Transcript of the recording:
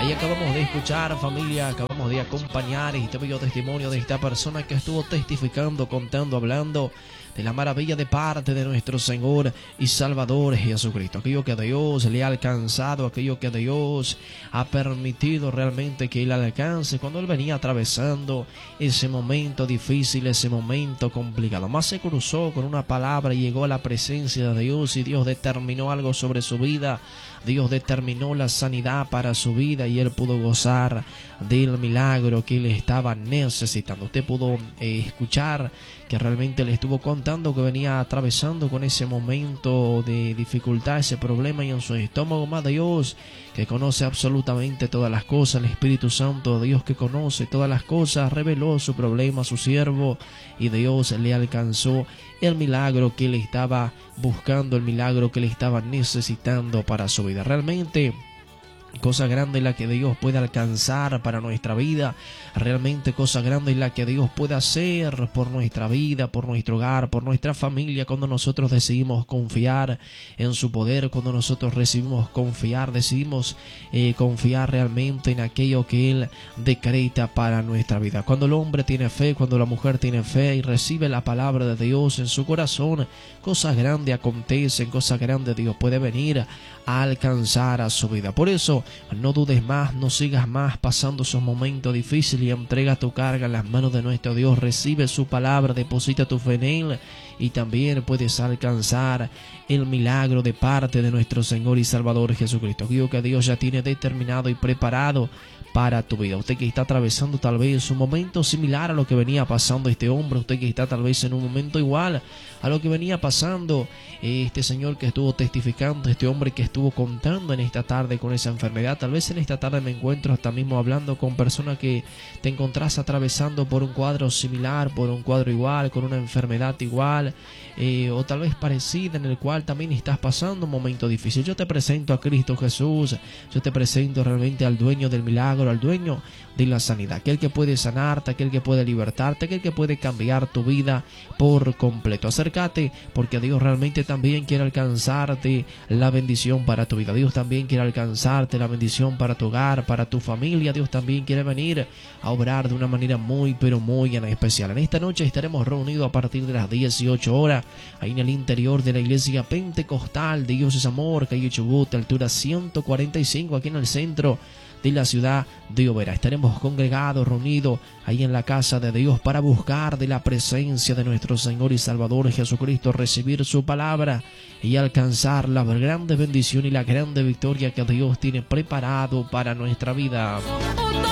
Ahí acabamos de escuchar, familia, acabamos de acompañar este bello testimonio de esta persona que estuvo testificando, contando, hablando de la maravilla de parte de nuestro Señor y Salvador Jesucristo. Aquello que Dios le ha alcanzado, aquello que Dios ha permitido realmente que él alcance cuando él venía atravesando ese momento difícil, ese momento complicado. Más se cruzó con una palabra y llegó a la presencia de Dios y Dios determinó algo sobre su vida. Dios determinó la sanidad para su vida y él pudo gozar del milagro que él estaba necesitando. Usted pudo escuchar que realmente le estuvo contando que venía atravesando con ese momento de dificultad, ese problema, y en su estómago, más Dios que conoce absolutamente todas las cosas, el Espíritu Santo, Dios que conoce todas las cosas, reveló su problema a su siervo y Dios le alcanzó el milagro que él estaba buscando, el milagro que él estaba necesitando para su vida. Realmente cosa grande es la que Dios puede alcanzar para nuestra vida. Realmente cosa grande es la que Dios puede hacer por nuestra vida, por nuestro hogar, por nuestra familia, cuando nosotros decidimos confiar en su poder, cuando nosotros decidimos confiar realmente en aquello que Él decreta para nuestra vida. Cuando el hombre tiene fe, cuando la mujer tiene fe y recibe la palabra de Dios en su corazón, cosas grandes acontecen, cosas grandes Dios puede venir a alcanzar a su vida. Por eso, no dudes más, no sigas más pasando esos momentos difíciles y entrega tu carga en las manos de nuestro Dios. Recibe su palabra, deposita tu fe en Él y también puedes alcanzar el milagro de parte de nuestro Señor y Salvador Jesucristo. Digo que Dios ya tiene determinado y preparado para tu vida. Usted que está atravesando tal vez un momento similar a lo que venía pasando este hombre, usted que está tal vez en un momento igual a lo que venía pasando este señor que estuvo testificando, este hombre que estuvo contando en esta tarde con esa enfermedad. Tal vez en esta tarde me encuentro hasta mismo hablando con personas que te encontrás atravesando por un cuadro similar, por un cuadro igual, con una enfermedad igual, o tal vez parecida, en el cual también estás pasando un momento difícil. Yo te presento a Cristo Jesús, yo te presento realmente al dueño del milagro, al dueño de la sanidad, aquel que puede sanarte, aquel que puede libertarte, aquel que puede cambiar tu vida por completo. Acércate, porque Dios realmente también quiere alcanzarte la bendición para tu vida. Dios también quiere alcanzarte la bendición para tu hogar, para tu familia. Dios también quiere venir a obrar de una manera muy, pero muy especial. En esta noche estaremos reunidos a partir de las 18 horas, ahí en el interior de la iglesia pentecostal de Dios es Amor, calle Chubut, altura 145, aquí en el centro de la ciudad de Oberá. Estaremos congregados, reunidos ahí en la casa de Dios para buscar de la presencia de nuestro Señor y Salvador Jesucristo, recibir su palabra y alcanzar la grande bendición y la grande victoria que Dios tiene preparado para nuestra vida.